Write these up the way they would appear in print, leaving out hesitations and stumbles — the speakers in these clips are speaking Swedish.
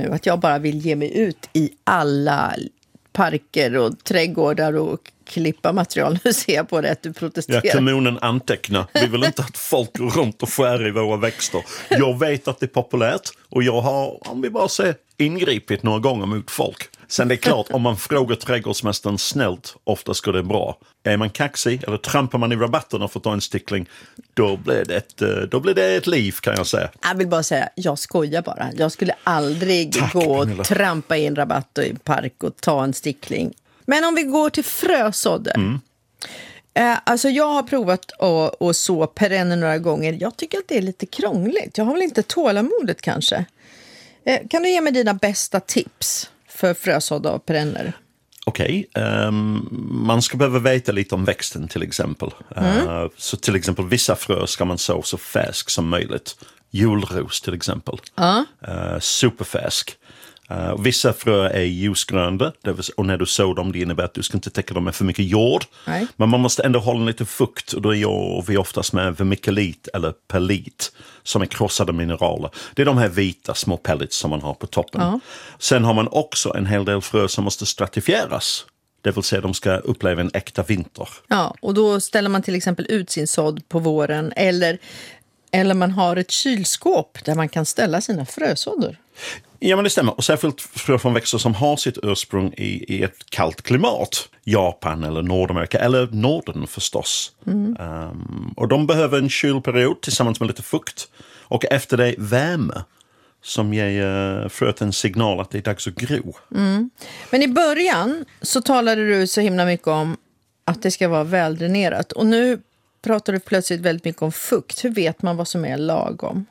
nu. Att jag bara vill ge mig ut i alla parker och trädgårdar och klippa material. Nu ser jag på det att du protesterar. Ja, kommunen antecknar. Vi vill inte att folk går runt och skär i våra växter. Jag vet att det är populärt och jag har, om vi bara säger, ingripit några gånger mot folk. Sen det är klart, om man frågar trädgårdsmästaren snällt, ofta ska det är bra. Är man kaxig eller trampar man i rabatterna för att ta en stickling, då blir det ett liv, kan jag säga. Jag vill bara säga, jag skojar bara. Jag skulle aldrig gå och trampa i en rabatt och i en park och ta en stickling. Men om vi går till frösådden. Alltså jag har provat att så perenner några gånger. Jag tycker att det är lite krångligt. Jag har väl inte tålamodet kanske. Kan du ge mig dina bästa tips för frösådda och perenner? Okej, man ska behöva veta lite om växten till exempel. Så till exempel vissa frö ska man så färsk som möjligt. Julros till exempel. Superfärsk. Vissa frö är ljusgrönda och när du sår dem det innebär att du ska inte täcka dem med för mycket jord. Nej. Men man måste ändå hålla lite fukt och då gör vi oftast med vermiculit eller perlit som är krossade mineraler. Det är de här vita små pellets som man har på toppen. Sen har man också en hel del frö som måste stratifieras. Det vill säga de ska uppleva en äkta vinter. Ja, och då ställer man till exempel ut sin sådd på våren eller man har ett kylskåp där man kan ställa sina frösåddor. Ja, men det stämmer. Och särskilt frö från växter som har sitt ursprung i ett kallt klimat. Japan eller Nordamerika, eller Norden förstås. Och de behöver en kylperiod tillsammans med lite fukt. Och efter det värme som ger fröet en signal att det är dags att gro. Men i början så talade du så himla mycket om att det ska vara väldränerat. Och nu pratar du plötsligt väldigt mycket om fukt. Hur vet man vad som är lagom?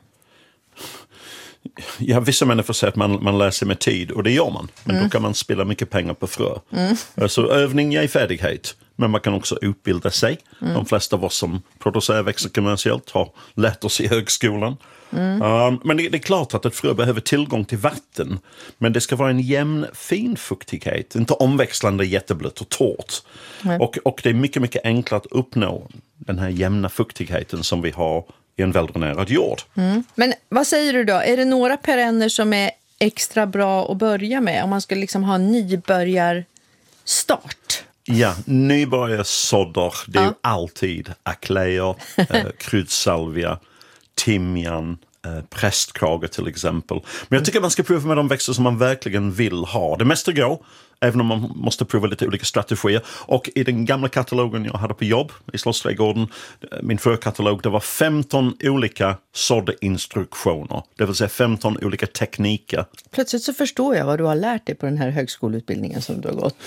Ja, vissa människor säger att man lär sig med tid och det gör man. Men då kan man spilla mycket pengar på frö. Så övning ger färdighet. Men man kan också utbilda sig. De flesta av oss som producerar växter kommersiellt har lärt oss i högskolan. Men det är klart att ett frö behöver tillgång till vatten. Men det ska vara en jämn, fin fuktighet. Inte omväxlande, jätteblött och torrt. Och det är mycket, mycket enklare att uppnå den här jämna fuktigheten som vi har i en väldränerad jord. Men vad säger du då? Är det några perenner som är extra bra att börja med? Om man ska liksom ha en nybörjarstart? Ja, nybörjarsådder. Det är ju alltid aklejer, kryddsalvia, timjan, prästkrage till exempel. Men jag tycker man ska prova med de växter som man verkligen vill ha. Det mesta går, även om man måste prova lite olika strategier. Och i den gamla katalogen jag hade på jobb i Slottsträdgården, min frökatalog, det var 15 olika såddinstruktioner. Det vill säga 15 olika tekniker. Plötsligt så förstår jag vad du har lärt dig på den här högskoleutbildningen som du har gått.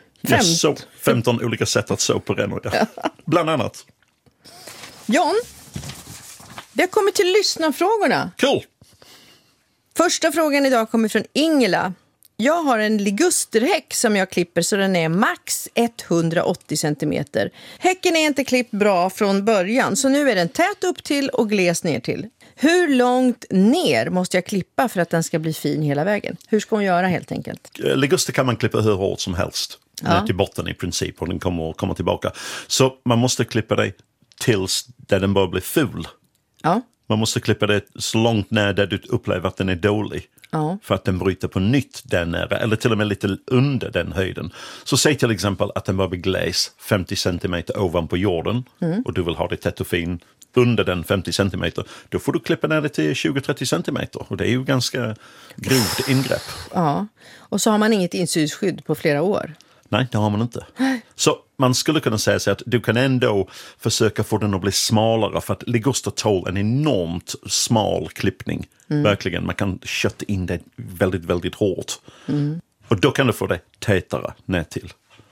15 olika sätt att så perenner, bland annat. John, vi har kommit till lyssnarfrågorna. Cool! Första frågan idag kommer från Ingela. Jag har en ligusterhäck som jag klipper så den är max 180 cm. Häcken är inte klippt bra från början så nu är den tät upp till och gles ner till. Hur långt ner måste jag klippa för att den ska bli fin hela vägen? Hur ska hon göra helt enkelt? Liguster kan man klippa hur hårt som helst. Ner till botten i princip och den kommer tillbaka. Så man måste klippa det tills där den börjar bli ful. Ja. Man måste klippa det så långt ner där du upplever att den är dålig. Ja. För att den bryter på nytt där nere. Eller till och med lite under den höjden. Så säg till exempel att den börjar bli gles 50 cm ovanpå jorden. Och du vill ha det tätt och fin under den 50 cm. Då får du klippa ner det till 20-30 cm. Och det är ju ganska grovt ingrepp. Ja, och så har man inget insynsskydd på flera år. Nej, det har man inte. Så man skulle kunna säga sig att du kan ändå försöka få den att bli smalare för att liguster tål en enormt smal klippning. Verkligen, man kan kötta in det väldigt, väldigt hårt. Och då kan du få det tätare ner till.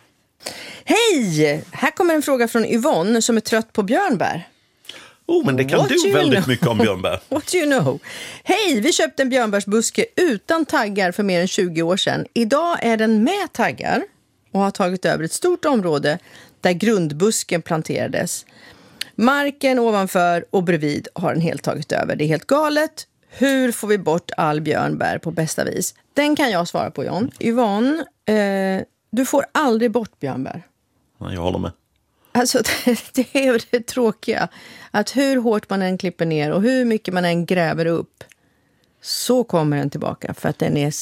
Hej! Här kommer en fråga från Yvonne som är trött på björnbär. Men det kan du väldigt mycket om björnbär. What do you know? Hej, vi köpte en björnbärsbuske utan taggar för mer än 20 år sedan. Idag är den med taggar och har tagit över ett stort område där grundbusken planterades. Marken ovanför och bredvid har den helt tagit över. Det är helt galet. Hur får vi bort all björnbär på bästa vis? Den kan jag svara på, John. Yvonne, du får aldrig bort björnbär. Jag håller med. Alltså det är det tråkiga. Att hur hårt man än klipper ner och hur mycket man än gräver upp så kommer den tillbaka för att den är